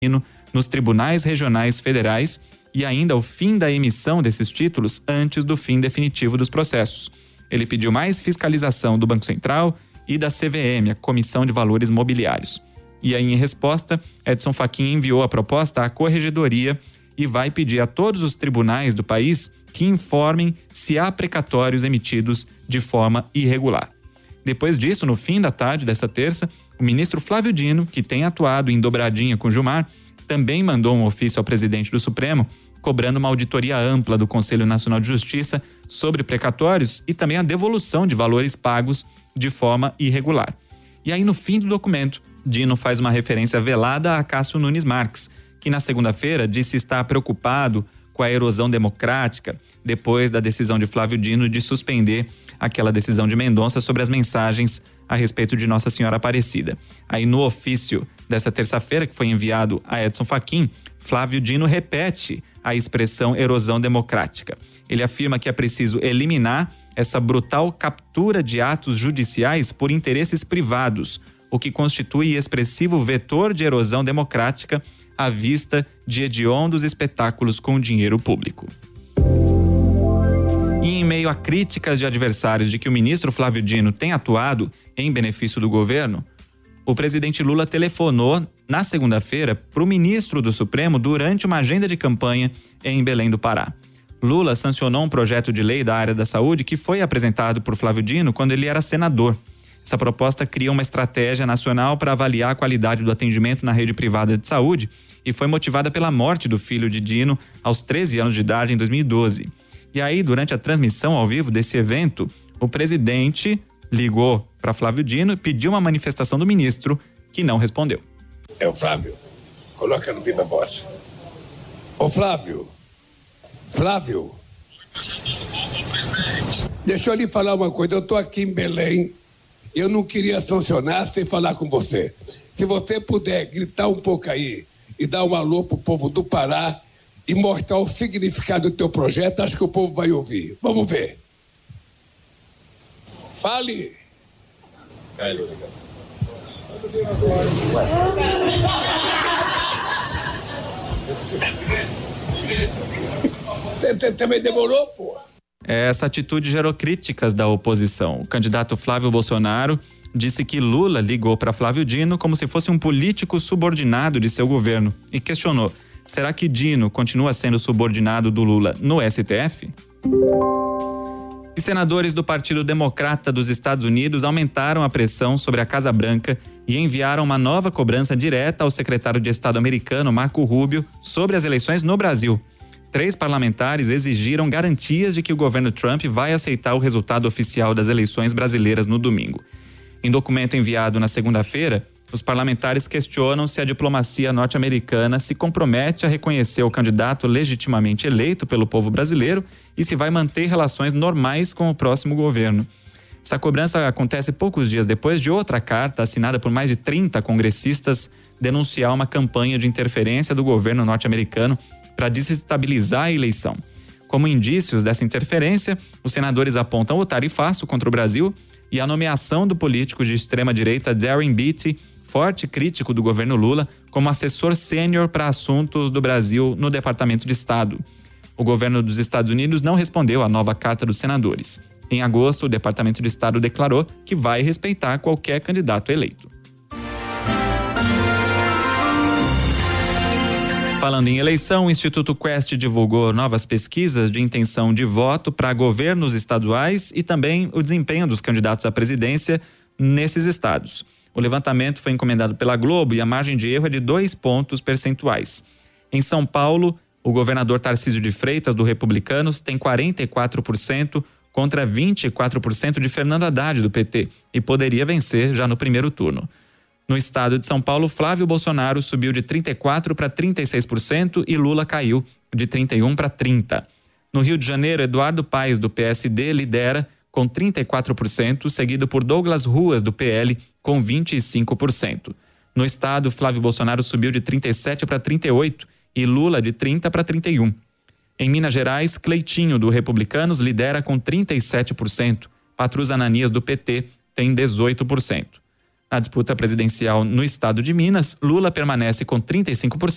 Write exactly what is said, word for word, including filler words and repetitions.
nos tribunais regionais federais e ainda o fim da emissão desses títulos antes do fim definitivo dos processos. Ele pediu mais fiscalização do Banco Central e da C V M, a Comissão de Valores Mobiliários. E aí, em resposta, Edson Fachin enviou a proposta à Corregedoria e vai pedir a todos os tribunais do país que informem se há precatórios emitidos de forma irregular. Depois disso, no fim da tarde dessa terça, o ministro Flávio Dino, que tem atuado em dobradinha com Gilmar, também mandou um ofício ao presidente do Supremo, cobrando uma auditoria ampla do Conselho Nacional de Justiça sobre precatórios e também a devolução de valores pagos de forma irregular. E aí, no fim do documento, Dino faz uma referência velada a Cássio Nunes Marques, que na segunda-feira disse estar preocupado com a erosão democrática depois da decisão de Flávio Dino de suspender aquela decisão de Mendonça sobre as mensagens a respeito de Nossa Senhora Aparecida. Aí, no ofício dessa terça-feira, que foi enviado a Edson Fachin, Flávio Dino repete a expressão erosão democrática. Ele afirma que é preciso eliminar essa brutal captura de atos judiciais por interesses privados, o que constitui expressivo vetor de erosão democrática à vista de hediondos espetáculos com dinheiro público. E em meio a críticas de adversários de que o ministro Flávio Dino tem atuado em benefício do governo, o presidente Lula telefonou na segunda-feira para o ministro do Supremo durante uma agenda de campanha em Belém do Pará. Lula sancionou um projeto de lei da área da saúde que foi apresentado por Flávio Dino quando ele era senador. Essa proposta cria uma estratégia nacional para avaliar a qualidade do atendimento na rede privada de saúde e foi motivada pela morte do filho de Dino aos treze anos de idade em dois mil e doze. E aí, durante a transmissão ao vivo desse evento, o presidente ligou para Flávio Dino e pediu uma manifestação do ministro, que não respondeu. É o Flávio. Coloca no viva voz. Ô Flávio. Flávio. Deixa eu lhe falar uma coisa. Eu estou aqui em Belém. Eu não queria sancionar sem falar com você. Se você puder gritar um pouco aí e dar um alô pro povo do Pará e mostrar o significado do teu projeto, acho que o povo vai ouvir. Vamos ver. Fale. Também demorou, pô. Essa atitude gerou críticas da oposição. O candidato Flávio Bolsonaro disse que Lula ligou para Flávio Dino como se fosse um político subordinado de seu governo e questionou: será que Dino continua sendo subordinado do Lula no S T F? E senadores do Partido Democrata dos Estados Unidos aumentaram a pressão sobre a Casa Branca e enviaram uma nova cobrança direta ao secretário de Estado americano, Marco Rubio, sobre as eleições no Brasil. Três parlamentares exigiram garantias de que o governo Trump vai aceitar o resultado oficial das eleições brasileiras no domingo. Em documento enviado na segunda-feira, os parlamentares questionam se a diplomacia norte-americana se compromete a reconhecer o candidato legitimamente eleito pelo povo brasileiro e se vai manter relações normais com o próximo governo. Essa cobrança acontece poucos dias depois de outra carta assinada por mais de trinta congressistas denunciar uma campanha de interferência do governo norte-americano para desestabilizar a eleição. Como indícios dessa interferência, os senadores apontam o tarifaço contra o Brasil e a nomeação do político de extrema-direita Darren Beattie, forte crítico do governo Lula, como assessor sênior para assuntos do Brasil no Departamento de Estado. O governo dos Estados Unidos não respondeu à nova carta dos senadores. Em agosto, o Departamento de Estado declarou que vai respeitar qualquer candidato eleito. Falando em eleição, o Instituto Quest divulgou novas pesquisas de intenção de voto para governos estaduais e também o desempenho dos candidatos à presidência nesses estados. O levantamento foi encomendado pela Globo e a margem de erro é de dois pontos percentuais. Em São Paulo, o governador Tarcísio de Freitas, do Republicanos, tem quarenta e quatro por cento contra vinte e quatro por cento de Fernando Haddad, do P T, e poderia vencer já no primeiro turno. No estado de São Paulo, Flávio Bolsonaro subiu de trinta e quatro por cento para trinta e seis por cento e Lula caiu de trinta e um por cento para trinta por cento. No Rio de Janeiro, Eduardo Paes, do P S D, lidera com trinta e quatro por cento, seguido por Douglas Ruas, do P L, com vinte e cinco por cento. No estado, Flávio Bolsonaro subiu de trinta e sete para trinta e oito e Lula de trinta para trinta e um. Em Minas Gerais, Cleitinho, do Republicanos, lidera com trinta e sete por cento. Patrus Ananias, do P T, tem dezoito por cento. Na disputa presidencial no estado de Minas, Lula permanece com trinta e cinco por cento.